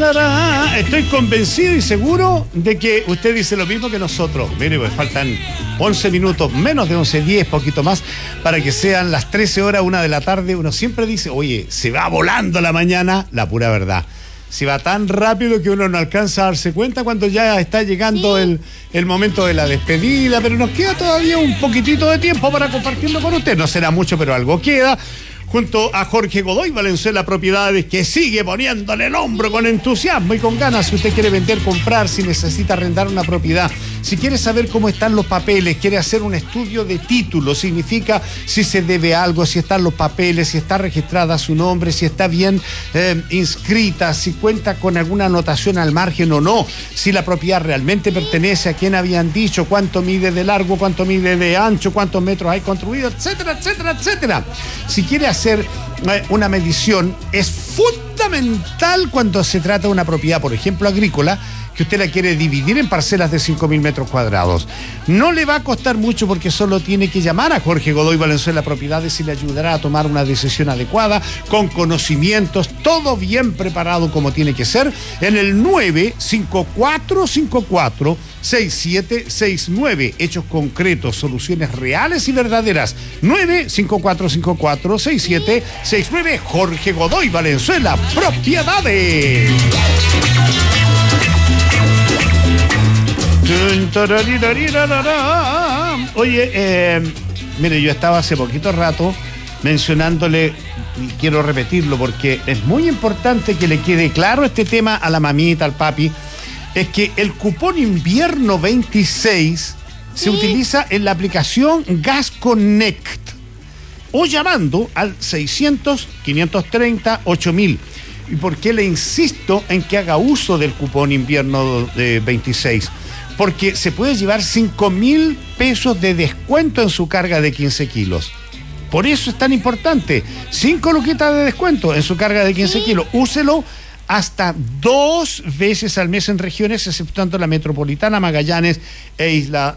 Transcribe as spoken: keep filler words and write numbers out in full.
Estoy convencido y seguro de que usted dice lo mismo que nosotros. Mire, pues faltan once minutos, menos de once, diez, poquito más, para que sean las trece horas, una de la tarde. Uno siempre dice, oye, se va volando la mañana. La pura verdad. Se va tan rápido que uno no alcanza a darse cuenta cuando ya está llegando sí. el, el momento de la despedida, pero nos queda todavía un poquitito de tiempo para compartirlo con usted. No será mucho, pero algo queda. Junto a Jorge Godoy Valenzuela Propiedades, que sigue poniéndole el hombro con entusiasmo y con ganas. Si usted quiere vender, comprar, si necesita arrendar una propiedad, si quiere saber cómo están los papeles, quiere hacer un estudio de título, significa si se debe algo, si están los papeles, si está registrada su nombre, si está bien eh, inscrita, si cuenta con alguna anotación al margen o no, si la propiedad realmente pertenece a quien habían dicho, cuánto mide de largo, cuánto mide de ancho, cuántos metros hay construido, etcétera, etcétera, etcétera. Si quiere hacer hacer una medición, es fundamental cuando se trata de una propiedad, por ejemplo, agrícola, que usted la quiere dividir en parcelas de cinco mil metros cuadrados. No le va a costar mucho porque solo tiene que llamar a Jorge Godoy Valenzuela Propiedades y le ayudará a tomar una decisión adecuada, con conocimientos, todo bien preparado como tiene que ser, en el nueve cinco cuatro cinco cuatro seis siete seis nueve. Hechos concretos, soluciones reales y verdaderas. nueve cinco cuatro cinco cuatro seis siete seis nueve. Jorge Godoy Valenzuela Propiedades. Oye, eh, mire, yo estaba hace poquito rato mencionándole, y quiero repetirlo porque es muy importante que le quede claro este tema a la mamita, al papi, es que el cupón invierno veintiséis ¿sí? se utiliza en la aplicación Gas Connect o llamando al seiscientos, quinientos treinta, ocho mil. ¿Y por qué le insisto en que haga uso del cupón invierno de veintiséis? Porque se puede llevar cinco mil pesos de descuento en su carga de quince kilos. Por eso es tan importante. cinco luquitas de descuento en su carga de quince kilos. Úselo hasta dos veces al mes en regiones, exceptuando la metropolitana, Magallanes e Isla